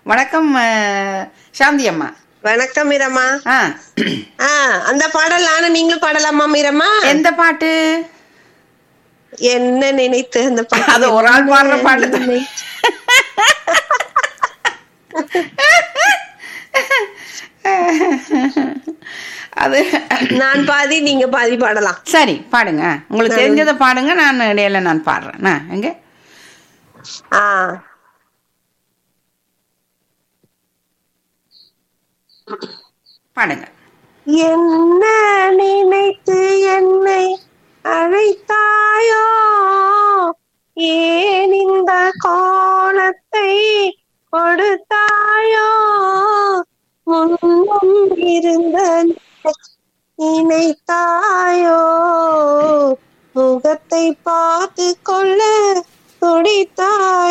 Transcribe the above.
வணக்கம் சாந்தி அம்மா. வணக்கம் மீரம்மா. ஆ அந்த பாடல் நானும் நீங்களும் பாடலாமா மீரம்மா? எந்த பாட்டு? என்ன நினைத்து அந்த பாட்டு? அது ஒரு ஆள் பாடுற பாட்டு தான். அது நான் பாதி நீங்க பாதி பாடலாம். சரி பாடுங்க, உங்களுக்கு தெரிஞ்சதை பாடுங்க, நான் இடையில நான் பாடுறேன். எங்க பாடுங்க. என்ன நினைத்து என்னை அழைத்தாயோ, ஏன் இந்த கோலத்தை கொடுத்தாயோ, முன்னும் இருந்த நினைத்தாயோ, முகத்தை பார்த்து கொள்ள துடித்தாயோ.